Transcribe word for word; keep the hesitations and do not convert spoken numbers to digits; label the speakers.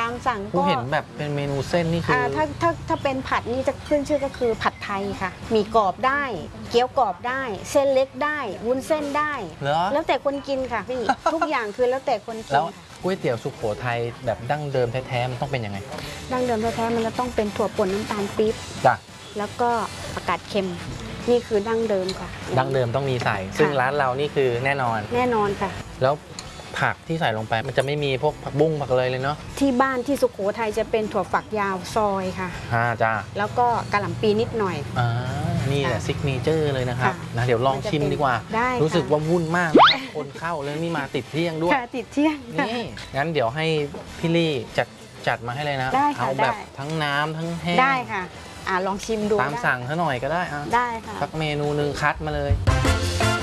Speaker 1: ามสั่ง
Speaker 2: กู
Speaker 1: ก็
Speaker 2: เห็นแบบเป็นเมนูเส้นนี่คือ
Speaker 1: อ่าถ้าถ้าถ้าเป็นผัดนี่จะขึ้นชื่อก็คือผัดไทยค่ะหมี่กรอบได้ เกี๊ยวกรอบได้ เส้นเล็กได้วุ้นเส้นได้
Speaker 2: เหรอ
Speaker 1: แล้วแต่คนกินค่ะพี่ ทุกอย่างคือแล้วแต่คนกิ
Speaker 2: แล้
Speaker 1: น
Speaker 2: ว
Speaker 1: ค่ะ
Speaker 2: ก๋วยเตี๋ยวสุโขทัยแบบดั้งเดิมแท้ๆมันต้องเป็นยังไง
Speaker 1: ดั้งเดิมแท้ๆมันจะต้องเป็นถั่วป่นน้ำตาลปี๊บ
Speaker 2: จ้ะ
Speaker 1: แล้วก็ผักกาดเค็มนี่คือดั้งเดิมค่ะ
Speaker 2: ดั้งเดิมต้องมีใส่ ซึ่งร้านเรานี่คือแน่นอน
Speaker 1: แน่นอนค่ะ
Speaker 2: แล้วผักที่ใส่ลงไปมันจะไม่มีพวกผักบุ้งผักเลยเลยเนาะ
Speaker 1: ที่บ้านที่สุโขทัยจะเป็นถั่วฝักยาวซอยค่ะ
Speaker 2: อ่าจ้า
Speaker 1: แล้วก็กะหล่ำปีนิดหน่อย
Speaker 2: อ่านี่แหละ
Speaker 1: ค่ะ
Speaker 2: ซิกเนเจอร์เลยนะครับ
Speaker 1: ค่ะ
Speaker 2: นะเดี๋ยวลองชิมดีกว่า
Speaker 1: ได้ค่ะ
Speaker 2: รู้สึกว่าวุ่นมากนะครับคนเข้าแล้วนี่มาติดเที่ยงด้วย
Speaker 1: ค่ะติดเที่ยงค่ะ
Speaker 2: นี่ งั้นเดี๋ยวให้พี่ลี่จัดจัดมาให้เลยนะ
Speaker 1: ได้ค่ะ
Speaker 2: เอาแบบ
Speaker 1: ได้
Speaker 2: ทั้งน้ำทั้งแห้ง
Speaker 1: ได้ค่ะ อ่าลองชิมดู
Speaker 2: ตาม
Speaker 1: ได้
Speaker 2: สั่งซะหน่อยก็ได้อ่ะ
Speaker 1: ได้ค่ะ
Speaker 2: สักเมนูหนึ่งคัดมาเลย